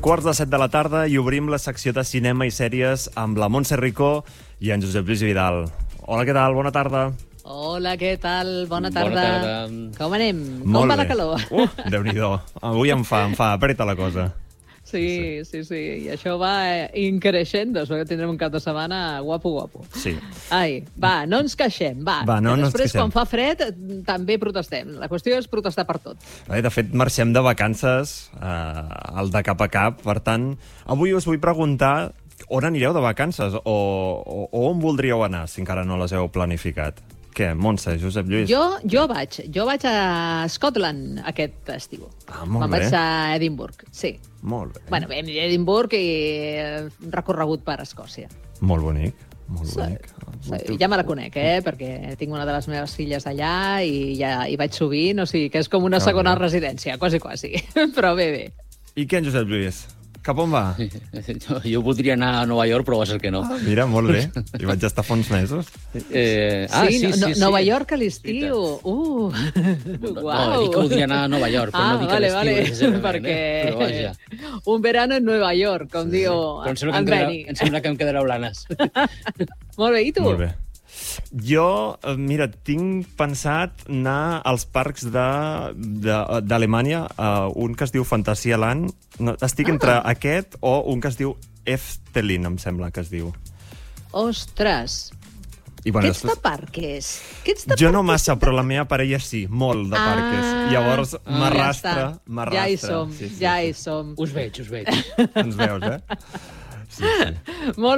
7:15 de la tarda i obrim la secció de cinema i sèries amb la Montse Ricó i en Josep Lluís Vidal. Hola, què tal? Bona tarda. Hola, què tal? Bona tarda. Bona tarda. Com anem? Molt Com va bé. la calor? Déu-n'hi-do. Avui em fa apreta la cosa. Sí. I això va increixent, perquè tindrem un cap de setmana guapo. Sí. Ai, va, no ens queixem, va. Va, no ens Després, queixem. quan fa fred, també protestem. La qüestió és protestar per tot. De fet, marxem de vacances al de cap a cap. Per tant, avui us vull preguntar on anireu de vacances o on voldríeu anar, si encara no les heu planificat. Què, Montse, Josep Lluís? Jo vaig a Scotland aquest estiu. Molt bé. Vaig a Edimburg, sí. Molt bé. Bueno, vam a Edimburg i recorregut per Escòcia. Molt bonic. Molt bonic. Sí, ja me la conec, perquè tinc una de les meves filles allà i ja hi vaig sovint, o sigui que és com una segona residència, quasi. Però bé. I què, en Josep Lluís? Cap on va? Jo voldria anar a Nova York, però va ser que no. Mira, molt bé. Hi vaig estar fa uns mesos. Sí. Nova York a l'estiu. No, Uau. dic que voldria anar a Nova York, però no dic a l'estiu. perquè Però vaja. un verano en Nova York, com diu Però en Benny. em sembla que em quedarà blanes. Molt bé, i tu? Molt bé. Jo, mira, tinc pensat anar als parcs d'Alemanya, un que es diu Phantasialand. No, estic entre aquest o un que es diu Efteling, em sembla que es diu. Ostres, I, bueno, què ets de parques? Jo no massa, però la meva parella sí, molt de parques. Llavors m'arrastra. Ja hi som, ja hi som. Us veig. Ens veus, Sí. Molt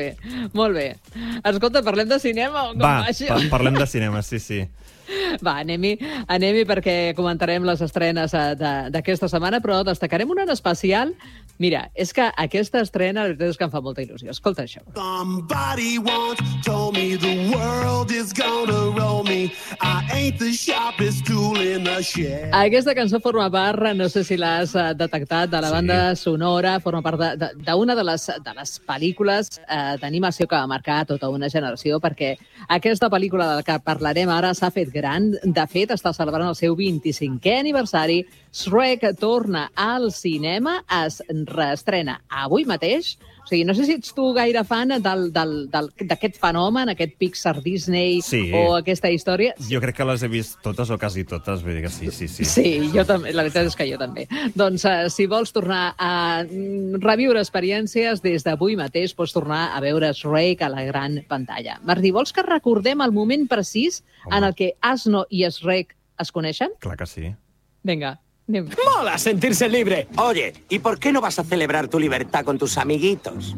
bé. Escolta, parlem de cinema o com va això? Parlem de cinema, sí. Va, anem-hi perquè comentarem les estrenes d'aquesta setmana, però destacarem una en especial. Mira, és que aquesta estrena, la veritat és que em fa molta il·lusió. Escolta això. Somebody once told me the world is gonna roll me. I ain't the sharpest tool in the shed. Aquesta cançó forma part, no sé si l'has detectat, de la banda sonora, forma part d'una de les pel·lícules d'animació que va marcar tota una generació, perquè aquesta pel·lícula de la que parlarem ara s'ha fet gran. De fet, està celebrant el seu 25è aniversari. Shrek torna al cinema, es reestrena avui mateix. O sigui, no sé si ets tu gaire fan d'aquest fenomen, aquest Pixar Disney o aquesta història. Jo crec que les he vist totes o quasi totes, vull dir que sí. Sí, jo també, la veritat és que jo també. Doncs si vols tornar a reviure experiències, des d'avui mateix pots tornar a veure Shrek a la gran pantalla. Martí, vols que recordem el moment precís en el que Asno i Shrek es coneixen? Clar que sí. Vinga, anem. ¡Mola sentirse libre! Oye, ¿y por qué no vas a celebrar tu libertad con tus amiguitos?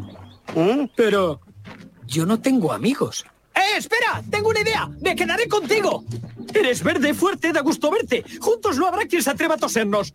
Pero yo no tengo amigos. ¡Espera! ¡Tengo una idea! ¡Me quedaré contigo! Eres verde, fuerte, da gusto verte. Juntos no habrá quien se atreva a tosernos.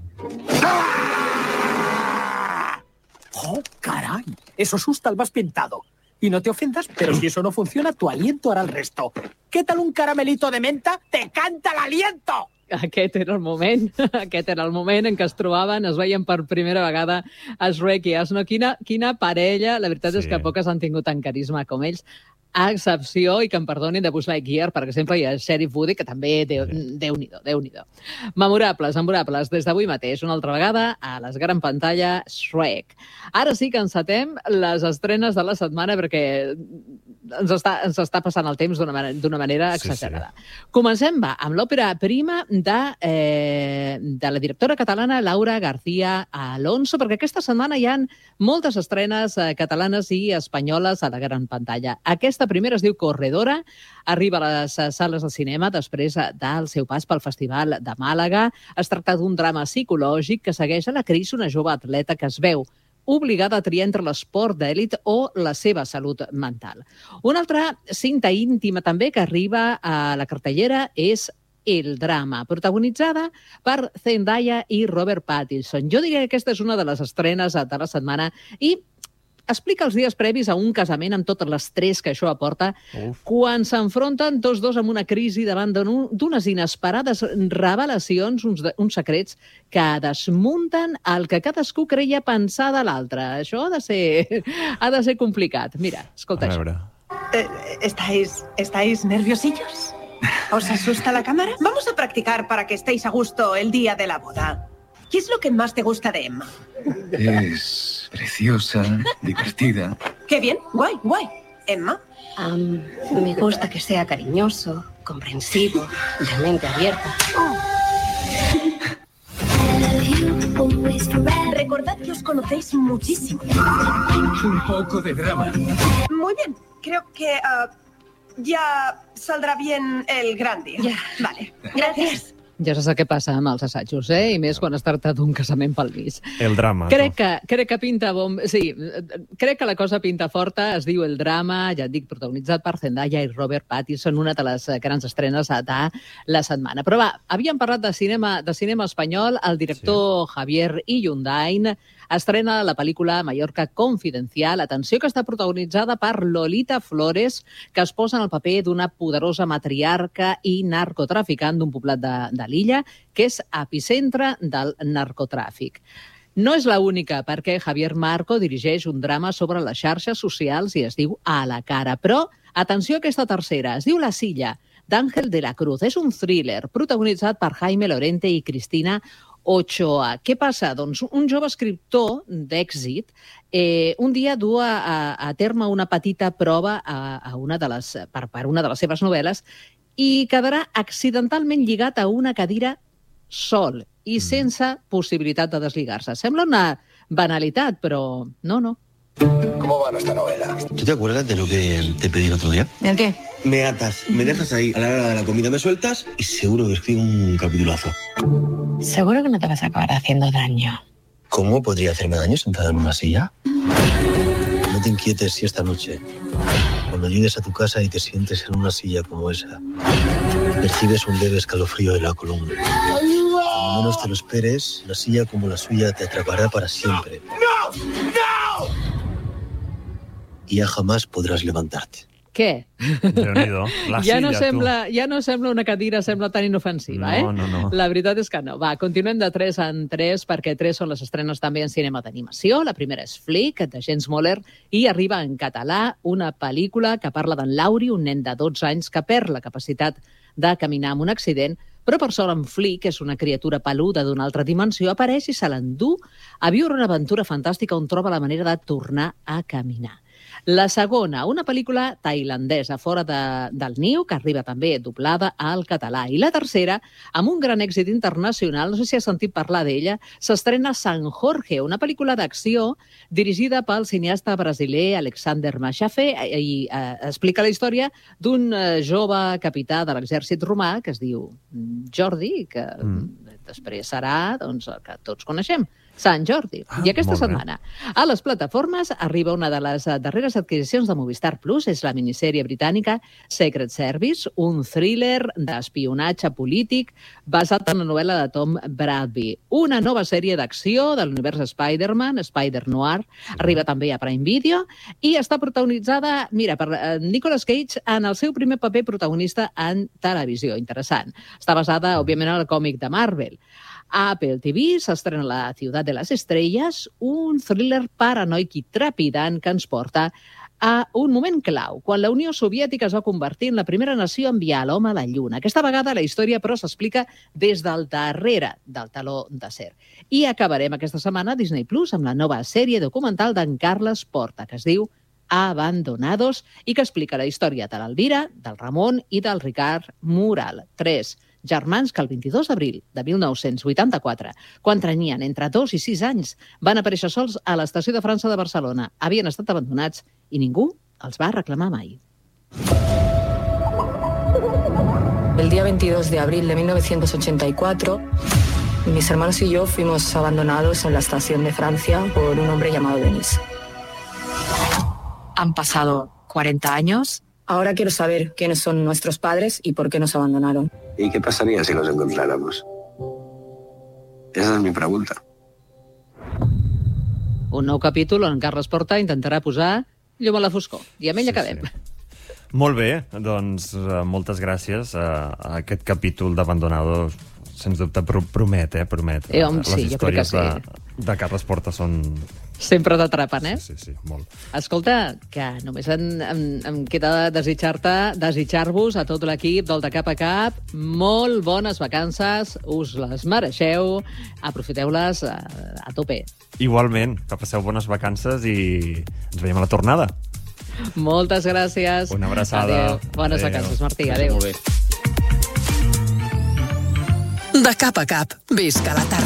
¡Oh, caray! Eso asusta al más pintado. Y no te ofendas, pero si eso no funciona, tu aliento hará el resto. ¿Qué tal un caramelito de menta? ¡Te canta el aliento! Aquest era el moment en què es trobaven, es veien per primera vegada a Shrek i Asno. Quina parella, la veritat és que poques han tingut tant carisma com ells, a excepció, i que em perdonin, de Buzz Lightyear, perquè sempre hi ha Sheriff Woody, que també, Déu-n'hi-do. Memorables, des d'avui mateix, una altra vegada, a la gran pantalla, Shrek. Ara sí que encetem les estrenes de la setmana, perquè ens està passant el temps d'una manera exagerada. Comencem, amb l'òpera prima de la directora catalana Laura García Alonso, perquè aquesta setmana hi ha moltes estrenes catalanes i espanyoles a la gran pantalla. Aquesta primera es diu Corredora, arriba a les sales de cinema després del seu pas pel Festival de Màlaga. Es tracta d'un drama psicològic que segueix a la Cris, una jove atleta que es veu obligada a triar entre l'esport d'èlit o la seva salut mental. Una altra cinta íntima també que arriba a la cartellera és El drama, protagonitzada per Zendaya i Robert Pattinson. Jo diria que aquesta és una de les estrenes de la setmana i explica els dies previs a un casament amb tot l'estrès que això aporta quan s'enfronten tots dos amb una crisi davant d'unes inesperades revelacions, uns secrets que desmunten el que cadascú creia pensar de l'altre. Això ha de ser complicat. Mira, escolta això. ¿Estáis nerviosillos? ¿Os asusta la cámara? Vamos a practicar para que estéis a gusto el día de la boda. ¿qué es lo que más te gusta de Emma? Es preciosa, divertida. Qué bien, guay. ¿Emma? Me gusta que sea cariñoso, comprensivo, de mente abierta. Recordad que os conocéis muchísimo. Un poco de drama. Muy bien, creo que ya saldrà bien el grande. Ja. Vale, gràcies. Ja se sap què passa amb els assajos, i més quan es tracta d'un casament pel mig. El drama. Crec que pinta sí, crec que la cosa pinta forta, es diu El drama, ja et dic, protagonitzat per Zendaya i Robert Pattinson, una de les grans estrenes de la setmana. Però va, havíem parlat de cinema espanyol, el director Javier Iyundain estrena la pel·lícula Mallorca Confidencial. Atenció, que està protagonitzada per Lolita Flores, que es posa en el paper d'una poderosa matriarca i narcotraficant d'un poblat de l'illa, que és epicentre del narcotràfic. No és l'única, perquè Javier Marco dirigeix un drama sobre les xarxes socials i es diu A la cara. Però, atenció a aquesta tercera, es diu La Silla, d'Àngel de la Cruz. És un thriller protagonitzat per Jaime Lorente i Cristina Ochoa. Què passa? Doncs un jove escriptor d'èxit un dia du a terme una petita prova per una de les seves novel·les i quedarà accidentalment lligat a una cadira sol i sense possibilitat de deslligar-se. Sembla una banalitat, però no. ¿Cómo va nuestra novela? ¿Tú te acuerdas de lo que te pedí el otro día? ¿El qué? Me atas, me dejas ahí, a la hora de la comida me sueltas y seguro que escribo un capitulazo. Seguro que no te vas a acabar haciendo daño. ¿Cómo podría hacerme daño sentado en una silla? No te inquietes si esta noche, cuando llegues a tu casa y te sientes en una silla como esa, percibes un leve escalofrío de la columna. Cuando menos te lo esperes, una silla como la suya te atrapará para siempre. ¡No! Y ya jamás podrás levantarte. Què? Déu-n'hi-do. La Ja no silla, sembla una cadira, sembla tan inofensiva, No. La veritat és que no. Va, continuem de 3 en 3, perquè 3 són les estrenes també en cinema d'animació. La primera és Flick, de Jens Moller, i arriba en català una pel·lícula que parla d'en Lauri, un nen de 12 anys que perd la capacitat de caminar amb un accident, però per sort en Flick, que és una criatura peluda d'una altra dimensió, apareix i se l'endú a viure una aventura fantàstica on troba la manera de tornar a caminar. La segona, una pel·lícula tailandesa fora del niu, que arriba també doblada al català. I la tercera, amb un gran èxit internacional, no sé si has sentit parlar d'ella, s'estrena San Jorge, una pel·lícula d'acció dirigida pel cineasta brasiler Alexander Machafe i explica la història d'un jove capità de l'exèrcit romà que es diu Jordi, que després serà el que tots coneixem, Sant Jordi. I aquesta setmana a les plataformes arriba una de les darreres adquisicions de Movistar Plus, és la minissèrie britànica Secret Service, un thriller d'espionatge polític basat en la novel·la de Tom Bradby. Una nova sèrie d'acció de l'univers Spider-Man, Spider-Noir, arriba també a Prime Video i està protagonitzada, per Nicolas Cage en el seu primer paper protagonista en televisió. Interessant. Està basada, òbviament, en el còmic de Marvel. A Apple TV s'estrena La Ciutat de les Estrelles, un thriller paranoic i trepidant que ens porta a un moment clau, quan la Unió Soviètica es va convertir en la primera nació a enviar l'home a la Lluna. Aquesta vegada la història, però, s'explica des del darrere del taló d'acer. I acabarem aquesta setmana a Disney Plus amb la nova sèrie documental d'en Carles Porta, que es diu Abandonados i que explica la història de l'Elvira, del Ramon i del Ricard Mural. 3 germans que el 22 d'abril de 1984, quan tenien entre 2 i 6 anys, van aparèixer sols a l'estació de França de Barcelona. Havien estat abandonats i ningú els va reclamar mai. El día 22 de abril de 1984, mis hermanos y yo fuimos abandonados en la estación de Francia por un hombre llamado Denis. Han pasado 40 años. Ahora quiero saber quiénes son nuestros padres y por qué nos abandonaron. ¿Y qué pasaría si los encontráramos? Esa es mi pregunta. Un nou capítol on Carles Porta intentarà posar llum a la foscor. I amb ell acabem. Molt bé, doncs moltes gràcies a aquest capítol d'Abandonados. Sens dubte promet. Les històries de Carles Porta són Sempre t'atrapen, eh? Sí, molt. Escolta, que només em queda desitjar-vos a tot l'equip del De Cap a Cap molt bones vacances, us les mereixeu, aprofiteu-les a tope. Igualment, que passeu bones vacances i ens veiem a la tornada. Moltes gràcies. Una abraçada. Adéu. Bones vacances, Martí. Adéu. Molt bé. De Cap a Cap, visca la tarda.